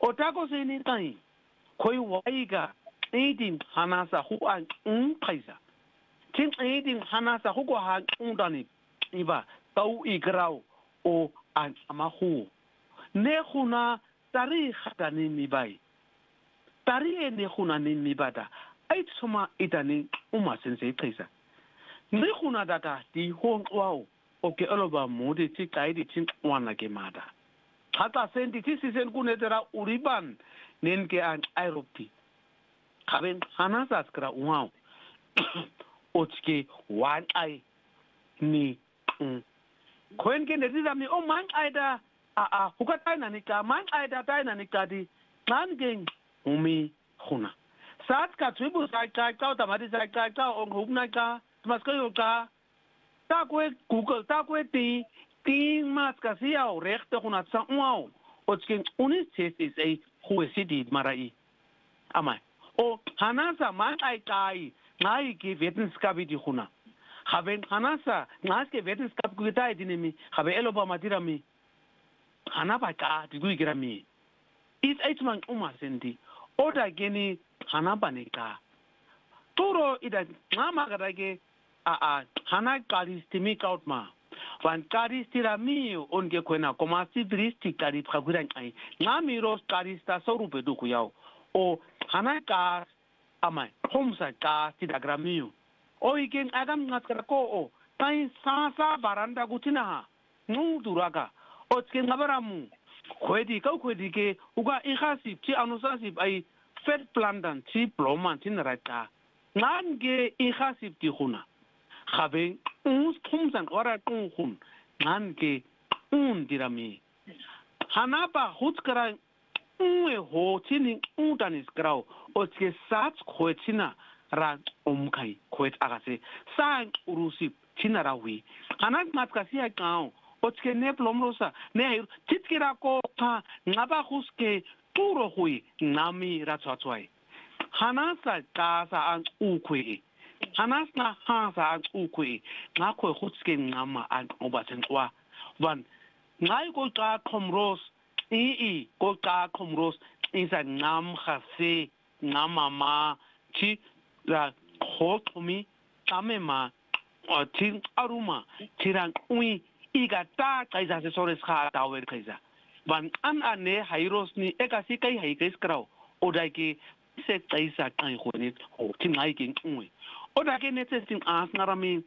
Otako se ni tai. Koi waiga. Eating hanasa hu an paisa. Tin eating hanasa hu ko han undani. Iba tau igrau o an amahu. Ne huna tari hatani mi bai. Tari e ne huna ni mi bada. Ait soma itani uma sensei paisa. Ne huna data di hong wao. Oke aloba modi ti kaidi tin wana ke mada. Hata sendi ti sisen kunetera uriban nenke an aeropi. Kaben hanasa skra wow. Otske wan ai ni. Koen ke neti mi o man ai da hukatai na nika man ai da tai na nika di man gen umi khuna. Sat ka tribu sai ka tamati sai ka on hubna ka masko yo ka. Ta kwe Google ta kwe ti mas ka sia o rechte khuna sa wow. Otske unis is a huesidi marai. Amai. O hanasa man ai kai ngai ke wetenskap di khuna. Haben hanasa ngas ke wetenskap kuitai dinemi habe eloba matirami. Hanapa ka digui grami. Is eitman sendi. Oda geni hanapa ne ka. Toro ida ngama garage hana karistimi kautma. Van karistirami onge kwena komasi dristi kari praguran ai. Ngami ros karista sorupe duku yao. O hana ka amai homsa ka tidagramiu. O igen agam ngaskara ko o tai sa baranda gutina ha. Nu duraga. O tken ngabaramu. Kwedi ke uga ikhasip ti anusasip ai fet plandan ti ploman tin rata. Nange ikhasip ti khuna. Khabe uns thumsan ora khun. Nange dirami. Hanapa hutkara uwe ho tini utanis grau. O tke sats khoetina ra omkai khoet agase. Sang urusip tina rawi. Hanak matkasi kao. Otske ne plomrosa ne titkira ko ka ngaba huske turo hui nami ratswatswai hanasa ka sa an ukwe hanasna ha sa an ukwe ngakho huske ngama an obatentwa van ngai ko ka khomros ko ka khomros isa ngam khase ngamama chi la khotomi kamema tin aruma tiran ui iga ta kaisa se sores kha tawer kaisa ban an ane hairos ni ekasi kai haikes krau odai ke se kaisa kai khoni o tin ai king ui oda ke ne testing as narami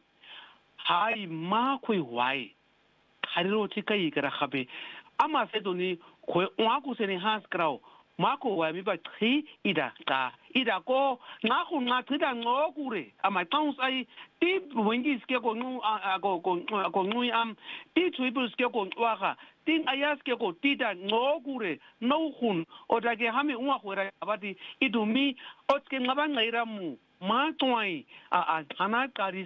hai ma khoi wai hariro ti kai kra khabe ama se doni khoi wa ku se ni has krau mako wa mi ba thi ida ko nga khu nga thida ngokure ama tons ai ti wingis ke ko nu ko nu am ti triples ke ko wa tin ayas ke ko tida ngokure no khun oda ke hami unwa khwera abati idumi otke ngaba ngaira mu ma toai hana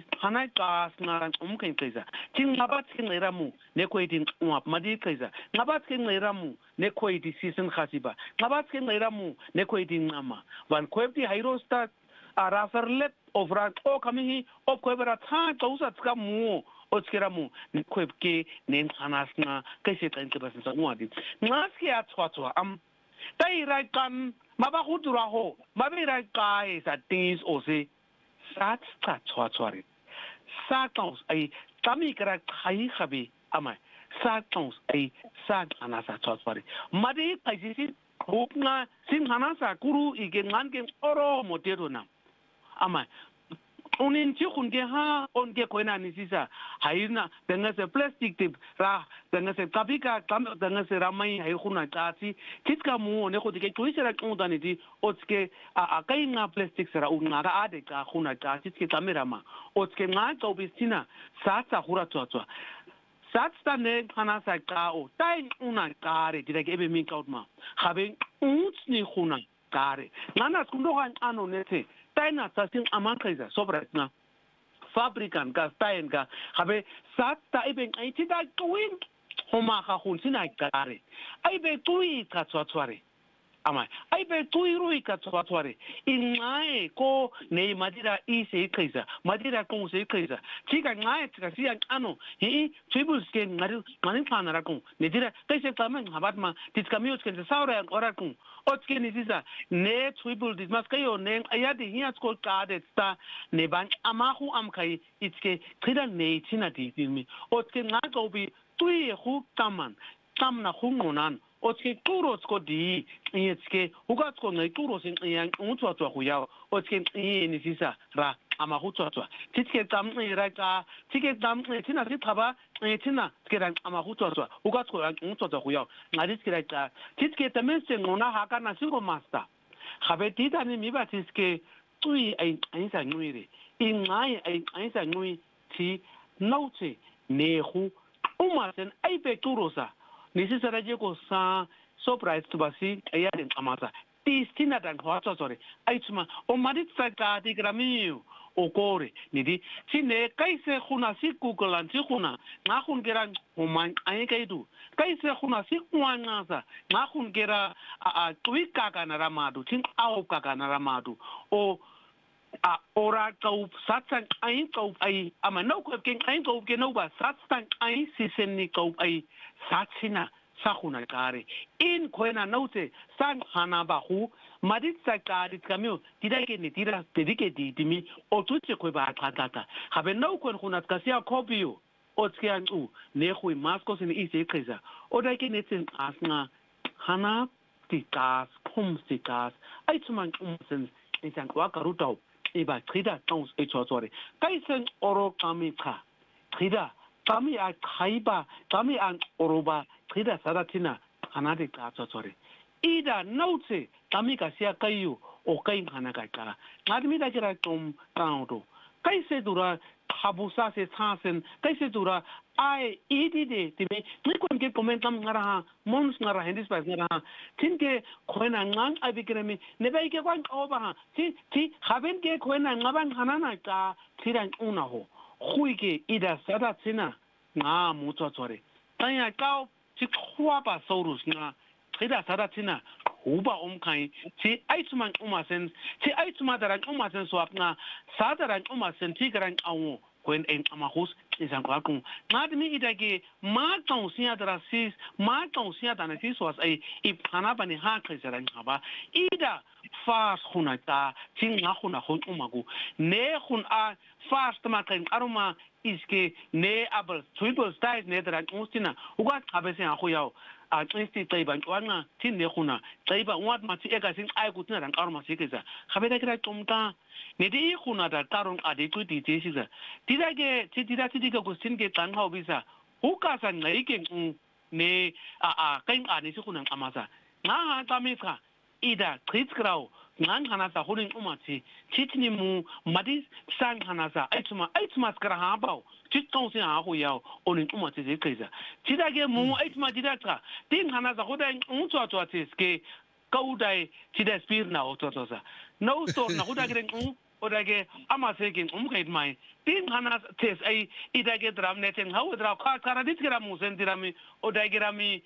kas na umken kaisa tin ngaba tin ngaira mu ne ko idin unwa madi kaisa ngaba tin ngaira mu ne ko idi season khasiba ngaba tin ngaira mu ne ko idin ngama van kwebti hairosta araferlet ovra o kamihi o kwebra tha tausa tska mu otskera mu ne kwebke ne hanasna kaise tan ke basen sa ngwadi ngaski atwa am tai rai kan maba khudura ho mabe rai kai sa things o se sat sta chwari sa tons ai kami kra khai khabi amai sa tons ai sa anasa chwari made kaisi hopna sin hanasa kuru ige ngange oro modero na amai onin chi khunge ha onge koina ni sisa haina denga se plastic tip ra denga se kapika denga se ramai hai khuna tati kitka mu ne khodi ke tuisera kundani di otske kai nga plastic sera unga ga ade ka khuna tati ke kamera ma otske nga ka obistina sa khura tswa satsta ne hanasa ka o tai una kare direk ebe min kautma habe uns ni khuna kare nana kundo kan ano nete taina sasin amakaiza sobratna fabrikan ga tain ga habe satta iben aitida twin homa kha khun sinai kare aibe tui ka tsware ama aibe tuirui ka twatware ingae ko nei madira ise kaisa madira ko se kaisa tika ngae tika sia ano hi tribal skin ngari panara ko nedira kaise tamen habatma tiskamios ken saura ora ko otke ni sisa ne tribal dismas kayo ne ayadi hi atko kade sta ne ban amahu amkai itske kida ne tina di filmi otke ngago bi tui hu kaman tamna hungonan otke kurotsko di itske ugatsko ngai kurosin yang utwatwa huyao otke ni sisa ra amahu twatwa titke tamni raika tike tamni tina sitaba tina tkeran amahu twatwa ugatsko utwatwa huyao ngaditke raika titke tamense ngona hakana singo master habetita ni mibatiske tui ai sa nguire ingai ai sa ngui ti note nehu umasen ai peturosa nisisaraje ko sa surprise tubasi ayaden amata tistina dan hwatso sore aituma o madit saka digramiu okore nidi sine kaise khuna si google an si khuna nga khun geran human ai kaidu kaise khuna si kwanga sa nga khun gera a twika kana ramadu tin au ka kana ramadu o a ora kau satsan ai kau ai ama no ko ken ai kau ke no ba satsan ai sisenni kau ai satsina sakhuna kare in koina note sang hana ba hu madit sakari kamyo tidake ni tira pedike di dimi o tutse ko ba kata habe no ko khuna kasia kopio o tsian u ne hui masko sin ise kriza o dake ne tsin asna hana tikas kumsikas ai tuman umsen insan kwa karutau iba trida tons echosore kaisen oro kamika trida kami a khaiba kami an oroba trida saratina hanade katsosore ida note kami kasia kayu o kain hanaka ka ngadmi da kira tom taudo kaise dura habusa se thasen kaise dura ai idide timi nikon ke comentam ngara mons ngara hendis pas ngara tinke khoina ngang abikremi nebai ke kwan oba ti haben ke khoina ngaban hanana ka tiran unaho khuike ida sada tsina nga mutsore tanya ka ti khwa ba saurus nga ida sada tsina uba umkai ti aitman umasen ti aitma daran umasen so apna sadaran umasen ti garan awu kwen en amahus isan kwakun ngadmi idage ma tonsia drasis ma tonsia danasis was ai ipana bani ha kresaran haba ida fast khunata tinga khuna khun umagu ne khun a fast ma kan aruma iske ne abel triple style ne dran ustina uga kabese ha khuyao a tsinsti taiban wana tin ne khuna taiba wat ma ti ega sin ai kutina ran aruma sikeza khabeda kira tumta ne di khuna da tarung ade ku ti tesiza tidage tidika gustin ke tan hau bisa huka san ngai ke ne a kain ani si khuna amasa nga ha tamika ida kritzgrau ngan hanasa horin umati chitni mu madis sang hanasa aitma skara habau chitong sin ha huyao onin umati ze kaiza tidage mu aitma didatra tin hanasa hodan unso to atiske kaudai tidas pirna ototosa no so na hudagren odage amasegen umkait mai tin hanas tes ai idage dram neten hawo dra ka karadit gram musen dirami odage rami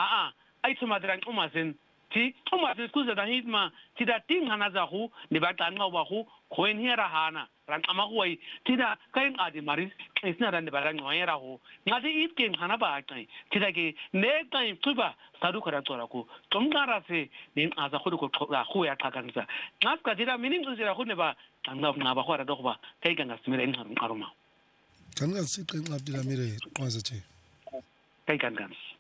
aitma dran umasen ti umasen kuza da hitma tida tin hanaza hu ne batan ngawa hu koen hera hana ran amahuai tida kain adi maris isna ran ne baran ngoyera hu ngadi itken hana ba kai tida ke ne kai tuba sadu kara tora ku tomgara se nin aza khudu ko hu ya takanza ngaska tida minim uzira hu ne ba ngaba khwara dokba kai ganga smira in harun aruma kan ga siqin abdul amire kwazache kai kan